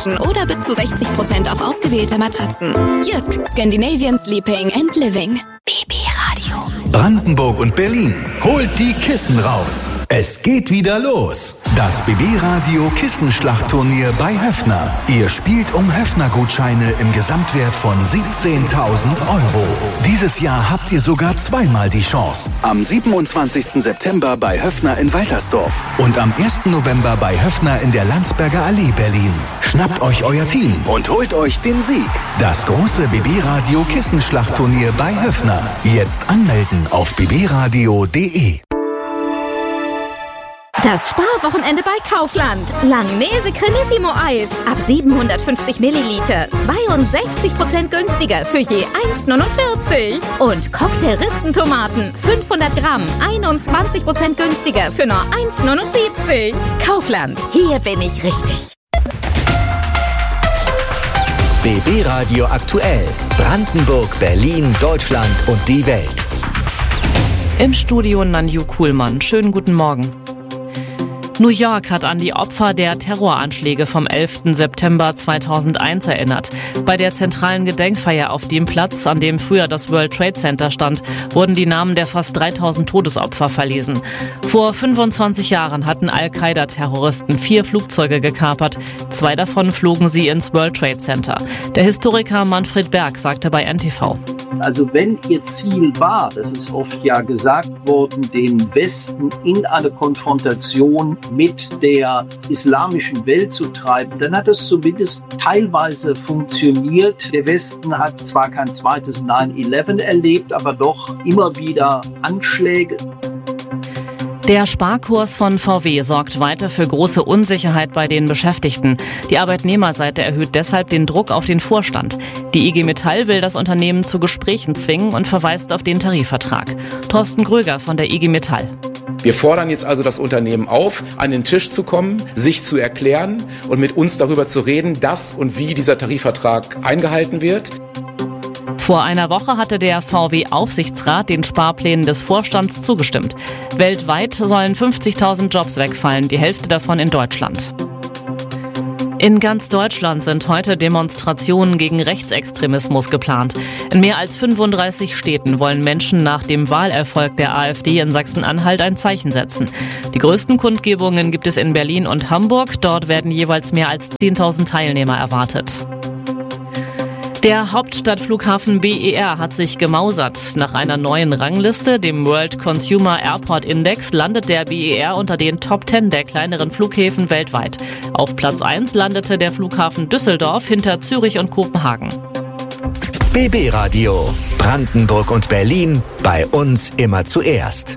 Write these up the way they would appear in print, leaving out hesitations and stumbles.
Bettwäschen oder bis zu 60% auf ausgewählte Matratzen. Jysk, Scandinavian Sleeping and Living. BB Radio. Brandenburg und Berlin, holt die Kissen raus. Es geht wieder los. Das BB Radio Kissenschlachtturnier bei Höffner. Ihr spielt um Höffner-Gutscheine im Gesamtwert von 17.000 €. Dieses Jahr habt ihr sogar zweimal die Chance. Am 27. September bei Höffner in Waltersdorf und am 1. November bei Höffner in der Landsberger Allee, Berlin. Schnappt euch euer Team und holt euch den Sieg. Das große BB Radio Kissenschlachtturnier bei Höffner. Jetzt anmelden auf bbradio.de. Das Sparwochenende bei Kaufland. Langnese Cremissimo Eis ab 750 Milliliter. 62% günstiger für je 1,49. Und Cocktail-Rispentomaten 500 Gramm. 21% günstiger für nur 1,79. Kaufland, hier bin ich richtig. BB Radio aktuell. Brandenburg, Berlin, Deutschland und die Welt. Im Studio Nanju Kuhlmann. Schönen guten Morgen. New York hat an die Opfer der Terroranschläge vom 11. September 2001 erinnert. Bei der zentralen Gedenkfeier auf dem Platz, an dem früher das World Trade Center stand, wurden die Namen der fast 3000 Todesopfer verlesen. Vor 25 Jahren hatten Al-Qaida-Terroristen 4 Flugzeuge gekapert. 2 davon flogen sie ins World Trade Center. Der Historiker Manfred Berg sagte bei NTV: Also wenn ihr Ziel war, das ist oft ja gesagt worden, den Westen in eine Konfrontation mit der islamischen Welt zu treiben, dann hat es zumindest teilweise funktioniert. Der Westen hat zwar kein zweites 9/11 erlebt, aber doch immer wieder Anschläge. Der Sparkurs von VW sorgt weiter für große Unsicherheit bei den Beschäftigten. Die Arbeitnehmerseite erhöht deshalb den Druck auf den Vorstand. Die IG Metall will das Unternehmen zu Gesprächen zwingen und verweist auf den Tarifvertrag. Thorsten Gröger von der IG Metall. Wir fordern jetzt also das Unternehmen auf, an den Tisch zu kommen, sich zu erklären und mit uns darüber zu reden, dass und wie dieser Tarifvertrag eingehalten wird. Vor einer Woche hatte der VW-Aufsichtsrat den Sparplänen des Vorstands zugestimmt. Weltweit sollen 50.000 Jobs wegfallen, die Hälfte davon in Deutschland. In ganz Deutschland sind heute Demonstrationen gegen Rechtsextremismus geplant. In mehr als 35 Städten wollen Menschen nach dem Wahlerfolg der AfD in Sachsen-Anhalt ein Zeichen setzen. Die größten Kundgebungen gibt es in Berlin und Hamburg. Dort werden jeweils mehr als 10.000 Teilnehmer erwartet. Der Hauptstadtflughafen BER hat sich gemausert. Nach einer neuen Rangliste, dem World Consumer Airport Index, landet der BER unter den Top 10 der kleineren Flughäfen weltweit. Auf Platz 1 landete der Flughafen Düsseldorf hinter Zürich und Kopenhagen. BB Radio. Brandenburg und Berlin. Bei uns immer zuerst.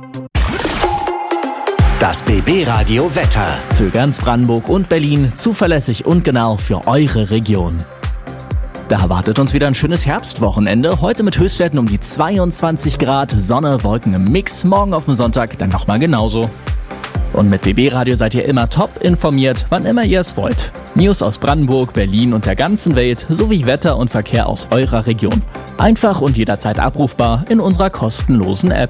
Das BB Radio Wetter. Für ganz Brandenburg und Berlin zuverlässig und genau für eure Region. Da erwartet uns wieder ein schönes Herbstwochenende. Heute mit Höchstwerten um die 22 Grad, Sonne, Wolken im Mix. Morgen auf dem Sonntag dann nochmal genauso. Und mit BB Radio seid ihr immer top informiert, wann immer ihr es wollt. News aus Brandenburg, Berlin und der ganzen Welt sowie Wetter und Verkehr aus eurer Region. Einfach und jederzeit abrufbar in unserer kostenlosen App.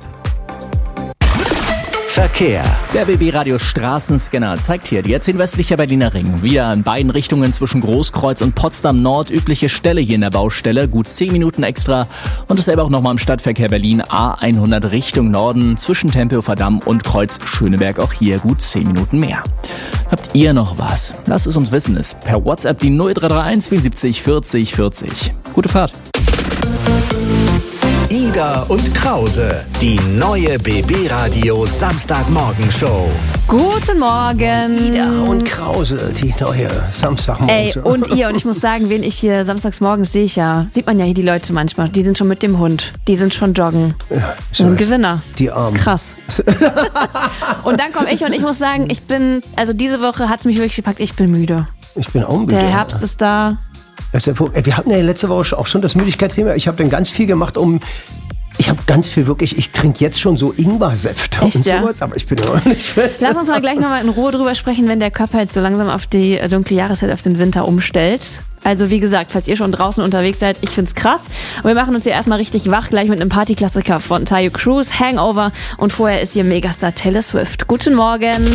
Verkehr. Der BB Radio Straßenscanner zeigt hier die A10 westlicher Berliner Ring. Wieder in beiden Richtungen zwischen Großkreuz und Potsdam Nord. Übliche Stelle hier in der Baustelle. Gut 10 Minuten extra. Und dasselbe auch nochmal im Stadtverkehr Berlin. A100 Richtung Norden. Zwischen Tempelhofer Damm und Kreuz Schöneberg. Auch hier gut 10 Minuten mehr. Habt ihr noch was? Lasst es uns wissen. Ist per WhatsApp die 0331 74 40 40. Gute Fahrt. Ida und Krause, die neue BB Radio Samstagmorgenshow. Guten Morgen. Ida und Krause, die neue Samstagmorgenshow. Ey, und ihr, und ich muss sagen, wen ich hier samstags morgens sehe, sieht man ja hier die Leute manchmal, die sind schon mit dem Hund, die sind schon joggen. Ja, das sind Gewinner. Die Armen. Das ist krass. Und dann komme ich und ich muss sagen, diese Woche hat es mich wirklich gepackt, ich bin müde. Ich bin auch müde. Der Herbst ist da. Wir hatten ja letzte Woche auch schon das Müdigkeitsthema. Ich habe dann ganz viel gemacht, ich trinke jetzt schon so Ingwersäfte und sowas, aber ich bin noch nicht fit. Lass uns mal gleich nochmal in Ruhe drüber sprechen, wenn der Körper jetzt so langsam auf die dunkle Jahreszeit, auf den Winter umstellt. Also wie gesagt, falls ihr schon draußen unterwegs seid, ich find's krass. Und wir machen uns hier erstmal richtig wach, gleich mit einem Partyklassiker von Tayo Cruz, Hangover. Und vorher ist hier Megastar Taylor Swift. Guten Morgen.